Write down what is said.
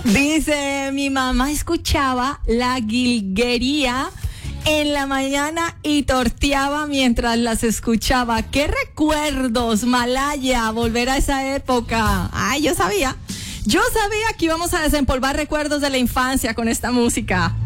Dice, mi mamá escuchaba la guilguería en la mañana y torteaba mientras las escuchaba. ¡Qué recuerdos, Malaya! Volver a esa época. Ay, yo sabía que íbamos a desempolvar recuerdos de la infancia con esta música.